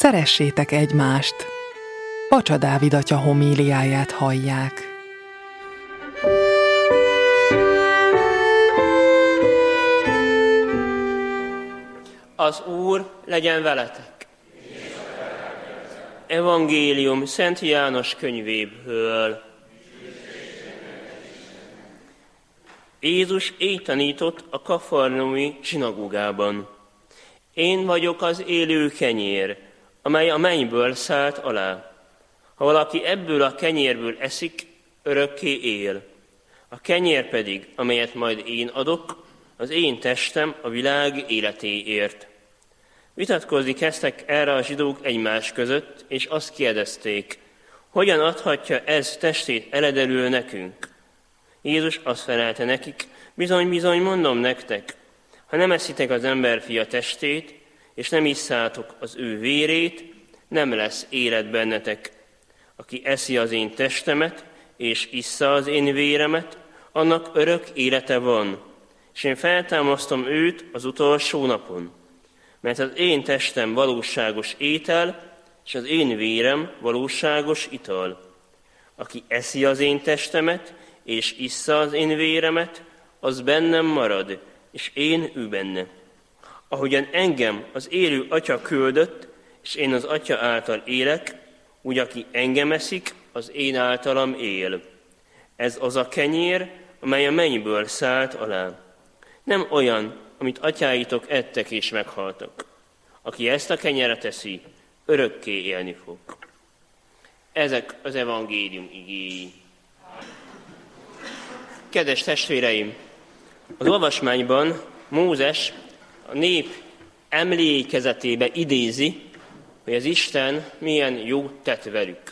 Szeressétek egymást! Pacsa Dávid atya homíliáját hallják. Az Úr legyen veletek! Evangélium Szent János könyvéből. Jézus így tanított a kafarnaumi zsinagógában. Én vagyok az élő kenyér, amely a mennyből szállt alá. Ha valaki ebből a kenyérből eszik, örökké él. A kenyér pedig, amelyet majd én adok, az én testem a világ életéért. Vitatkozni kezdtek erre a zsidók egymás között, és azt kérdezték, hogyan adhatja ez testét eledelül nekünk? Jézus azt felelte nekik, bizony, mondom nektek, ha nem eszitek az emberfia testét, és nem isszátok az ő vérét, nem lesz élet bennetek. Aki eszi az én testemet, és issza az én véremet, annak örök élete van, és én feltámasztom őt az utolsó napon. Mert az én testem valóságos étel, és az én vérem valóságos ital. Aki eszi az én testemet, és issza az én véremet, az bennem marad, és én ő benne. Ahogyan engem az élő Atya küldött, és én az Atya által élek, úgy aki engem eszik, az én általam él. Ez az a kenyér, amely a mennyből szállt alá. Nem olyan, amit atyáitok ettek és meghaltak. Aki ezt a kenyeret eszi, örökké élni fog. Ezek az evangélium igéi. Kedves testvéreim, az olvasmányban Mózes a nép emlékezetébe idézi, hogy az Isten milyen jó tett velük.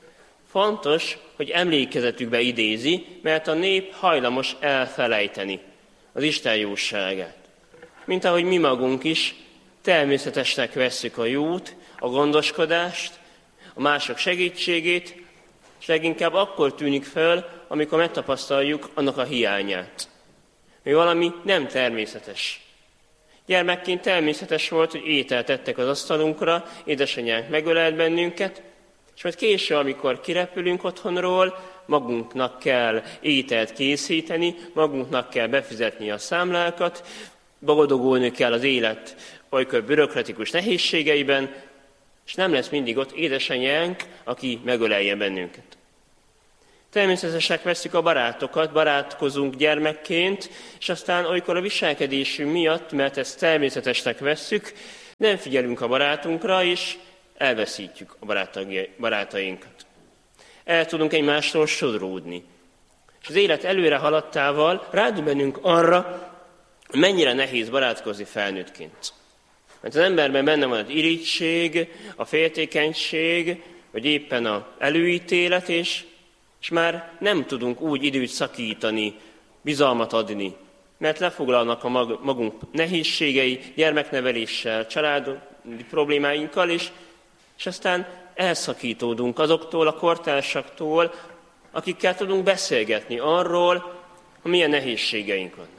Fontos, hogy emlékezetükbe idézi, mert a nép hajlamos elfelejteni az Isten jóságát. Mint ahogy mi magunk is természetesnek vesszük a jót, a gondoskodást, a mások segítségét, és leginkább akkor tűnik fel, amikor megtapasztaljuk annak a hiányát. Hogy valami nem természetes. Gyermekként természetes volt, hogy ételt tettek az asztalunkra, édesanyánk megölelt bennünket, és majd később, amikor kirepülünk otthonról, magunknak kell ételt készíteni, magunknak kell befizetni a számlákat, boldogulni kell az élet olykor bürokratikus nehézségeiben, és nem lesz mindig ott édesanyánk, aki megölelje bennünket. Természetesnek vesszük a barátokat, barátkozunk gyermekként, és aztán olykor a viselkedésünk miatt, mert ezt természetesnek vesszük, nem figyelünk a barátunkra, és elveszítjük a barátainkat. El tudunk egymástól sodródni. És az élet előre haladtával rádöbbenünk arra, mennyire nehéz barátkozni felnőttként. Mert az emberben benne van az irigység, a féltékenység, vagy éppen az előítélet, és már nem tudunk úgy időt szakítani, bizalmat adni, mert lefoglalnak a magunk nehézségei, gyermekneveléssel, családi problémáinkkal, és aztán elszakítódunk azoktól a kortársaktól, akikkel tudunk beszélgetni arról, hogy milyen nehézségeink vannak.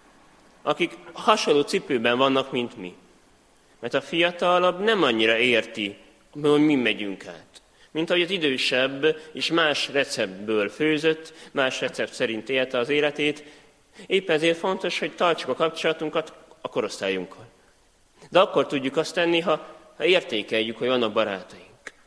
Akik hasonló cipőben vannak, mint mi. Mert a fiatalabb nem annyira érti, hogy mi megyünk át. Mint ahogy az idősebb és más receptből főzött, más recept szerint élte az életét, éppen ezért fontos, hogy tartsuk a kapcsolatunkat a korosztályunkkal. De akkor tudjuk azt tenni, ha értékeljük, hogy vannak barátaink.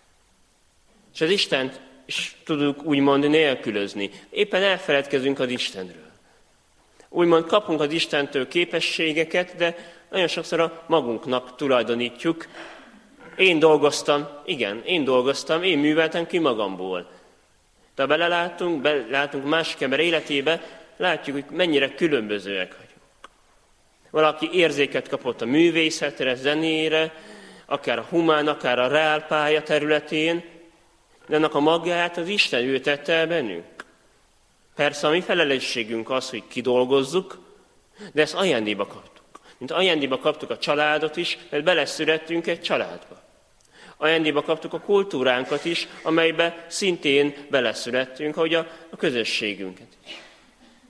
És az Istent is tudjuk úgymond nélkülözni. Éppen elfeledkezünk az Istenről. Úgymond kapunk az Istentől képességeket, de nagyon sokszor a magunknak tulajdonítjuk. Én dolgoztam, én műveltem ki magamból. De ha belelátunk másik ember életébe, látjuk, hogy mennyire különbözőek vagyunk. Valaki érzéket kapott a művészetre, zenére, akár a humán, akár a reálpálya területén, de annak a magát az Isten ültette el bennünk. Persze a mi felelősségünk az, hogy kidolgozzuk, de ezt ajándékba kaptuk. Mint ajándékba kaptuk a családot is, mert beleszülettünk egy családba. Ajándékba kaptuk a kultúránkat is, amelybe szintén beleszülettünk, ahogy a közösségünket is.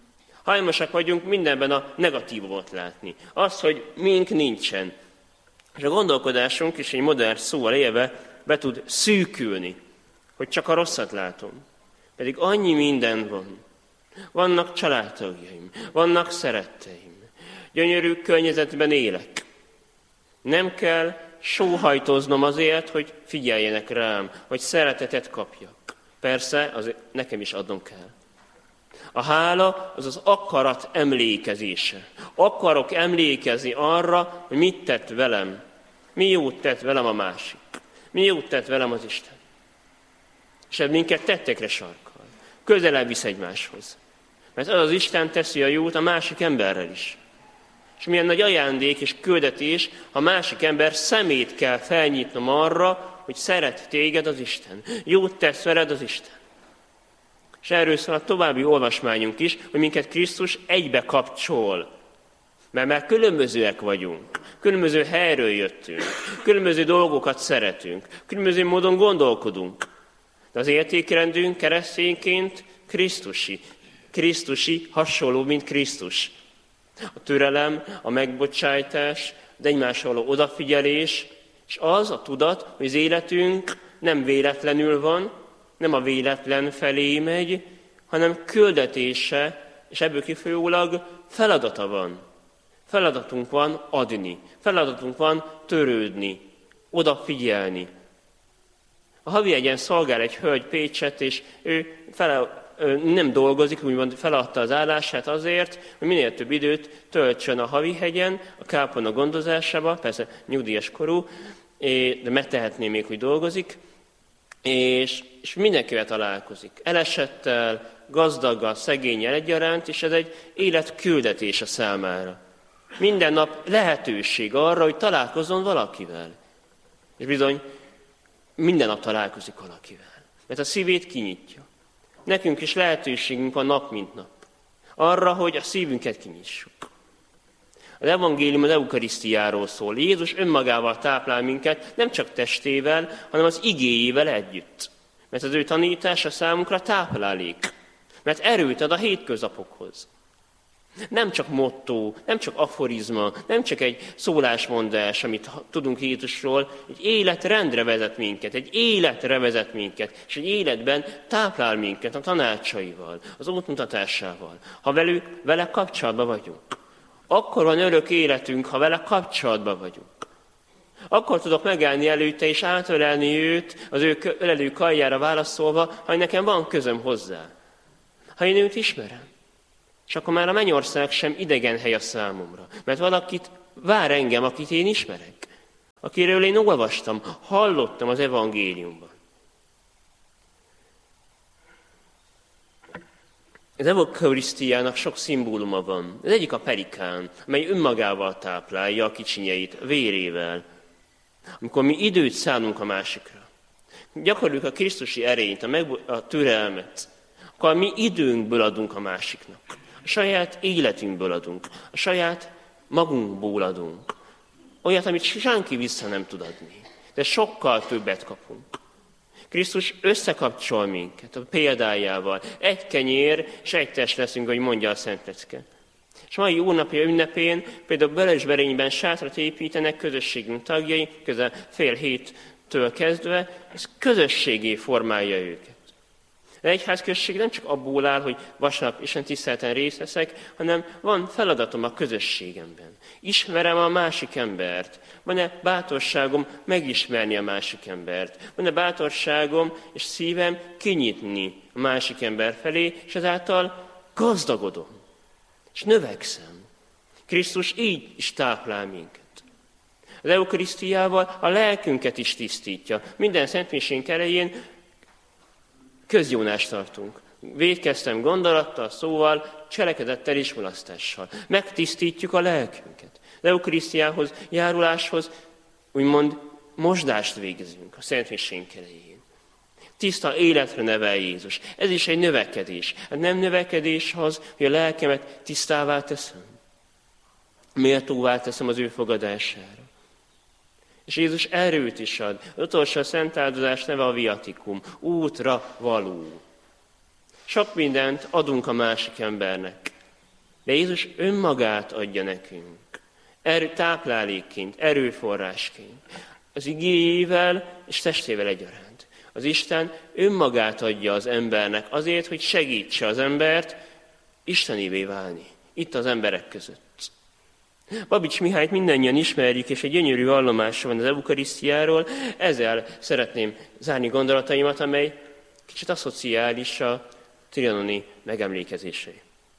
Hajlamosak vagyunk mindenben a negatívumot látni. Azt, hogy mink nincsen. És a gondolkodásunk is egy modern szóval élve be tud szűkülni, hogy csak a rosszat látom. Pedig annyi minden van. Vannak családtagjaim, vannak szeretteim, gyönyörű környezetben élek. Nem kell sóhajtoznom azért, hogy figyeljenek rám, hogy szeretetet kapjak. Persze, az nekem is adnom kell. A hála az az akarat emlékezése. Akarok emlékezni arra, hogy mit tett velem. Mi jót tett velem a másik. Mi jót tett velem az Isten. És ez minket tettekre sarkal. Közelebb visz egymáshoz. Mert az Isten teszi a jót a másik emberrel is. És milyen nagy ajándék és küldetés, ha másik ember szemét kell felnyitnom arra, hogy szeret téged az Isten. Jót tesz veled az Isten. És erről szól a további olvasmányunk is, hogy minket Krisztus egybe kapcsol. Mert különbözőek vagyunk, különböző helyről jöttünk, különböző dolgokat szeretünk, különböző módon gondolkodunk. De az értékrendünk keresztényként Krisztusi, hasonló, mint Krisztus. A türelem, a megbocsájtás, az egymásra való odafigyelés, és az a tudat, hogy az életünk nem véletlenül van, nem a véletlen felé megy, hanem küldetése, és ebből kifolyólag feladata van. Feladatunk van adni, feladatunk van törődni, odafigyelni. A havi egyen szolgál egy hölgy Pécset, és ő nem dolgozik, úgymond feladta az állását azért, hogy minél több időt töltsön a havi hegyen, a kápolna gondozásába, persze nyugdíjas korú, de megtehetné még, hogy dolgozik, és mindenkivel találkozik. Elesettel, gazdaggal, szegénnyel egyaránt, és ez egy életküldetés a számára. Minden nap lehetőség arra, hogy találkozzon valakivel. És bizony, minden nap találkozik valakivel. Mert a szívét kinyitja. Nekünk is lehetőségünk van nap mint nap. Arra, hogy a szívünket kinyissuk. Az evangélium az eukarisztiáról szól. Jézus önmagával táplál minket, nem csak testével, hanem az igéjével együtt. Mert az ő tanítása számunkra táplálék. Mert erőt ad a hétköznapokhoz. Nem csak motto, nem csak aforizma, nem csak egy szólásmondás, amit tudunk Jézusról, egy életrendre vezet minket, és egy életben táplál minket a tanácsaival, az útmutatásával, ha vele kapcsolatban vagyunk. Akkor van örök életünk, ha vele kapcsolatban vagyunk. Akkor tudok megállni előtte és átölelni őt, az ő ölelő karjára válaszolva, ha nekem van közöm hozzá. Ha én őt ismerem. És akkor már a mennyország sem idegen hely a számomra. Mert valakit vár engem, akit én ismerek. Akiről én olvastam, hallottam az evangéliumban. Az eukarisztiának sok szimbóluma van. Az egyik a pelikán, amely önmagával táplálja a kicsinyeit, vérével. Amikor mi időt szánunk a másikra. Gyakoroljuk a krisztusi erényt, a türelmet. Akkor mi időnkből adunk a másiknak. A saját életünkből adunk. A saját magunkból adunk. Olyat, amit senki vissza nem tud adni. De sokkal többet kapunk. Krisztus összekapcsol minket a példájával. Egy kenyér, és egy test leszünk, ahogy mondja a Szent Lecke. És mai úrnapja ünnepén például Bölösberényben sátrat építenek közösségünk tagjai, közel 6:30 kezdve, ez közösségé formálja őket. De egyházközség nem csak abból áll, hogy vasárnap Isten tiszteleten részt veszek, hanem van feladatom a közösségemben. Ismerem a másik embert. Van-e bátorságom megismerni a másik embert? Van-e bátorságom és szívem kinyitni a másik ember felé, és ezáltal gazdagodom, és növekszem. Krisztus így is táplál minket. Az eukarisztiával a lelkünket is tisztítja. Minden szentmisénk elején közjónást tartunk. Vétkeztem gondolattal, szóval, cselekedettel és mulasztással. Megtisztítjuk a lelkünket. Az eukarisztiához, járuláshoz úgymond mosdást végzünk a szentmisénk elején. Tiszta életre nevel Jézus. Ez is egy növekedés. Hát nem növekedés az, hogy a lelkemet tisztává teszem. Méltóvá teszem az ő fogadására. És Jézus erőt is ad. Az utolsó szent áldozás neve a viatikum, útra való. Sok mindent adunk a másik embernek, de Jézus önmagát adja nekünk. táplálékként, erőforrásként, az igéjével és testével egyaránt. Az Isten önmagát adja az embernek azért, hogy segítse az embert istenévé válni. Itt az emberek között. Babics Mihályt mindannyian ismerjük, és egy gyönyörű vallomása van az eukarisztiáról. Ezzel szeretném zárni gondolataimat, amely kicsit asszociális a trianoni megemlékezésé.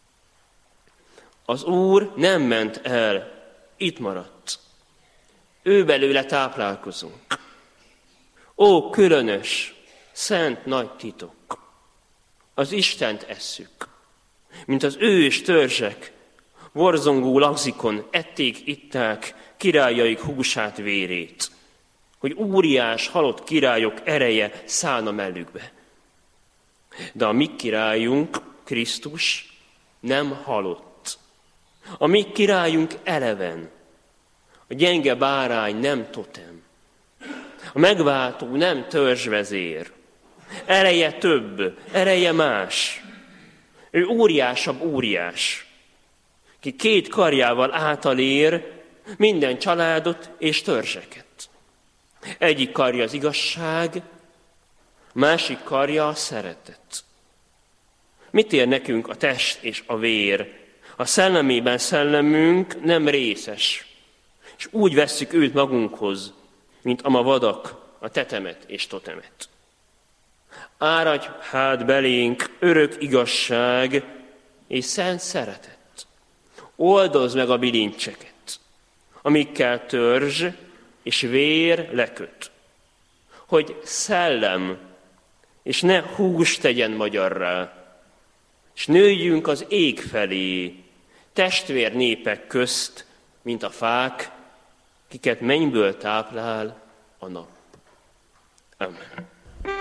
Az Úr nem ment el, itt maradt. Ő belőle táplálkozunk. Ó, különös, szent nagy titok! Az Istent esszük, mint az ős törzsek, borzongó lagzikon ették, itták királyaik húsát, vérét, hogy óriás, halott királyok ereje szállna mellükbe. De a mi királyunk, Krisztus, nem halott. A mi királyunk eleven. A gyenge bárány nem totem. A megváltó nem törzsvezér. Ereje több, ereje más. Ő óriásabb óriás, ki 2 karjával átalér minden családot és törzseket. Egyik karja az igazság, másik karja a szeretet. Mit ér nekünk a test és a vér? A szellemében szellemünk nem részes, és úgy vesszük őt magunkhoz, mint a ma vadak a tetemet és totemet. Áradj hát belénk örök igazság és szent szeretet. Oldozd meg a bilincseket, amikkel törzs és vér leköt, hogy szellem és ne hús tegyen magyarrá, és nőjünk az ég felé, testvér népek közt, mint a fák, kiket mennyből táplál a nap. Amen.